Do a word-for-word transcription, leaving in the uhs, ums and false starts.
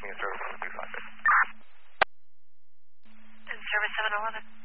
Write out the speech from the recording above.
me a service on the three five six. And service seven eleven.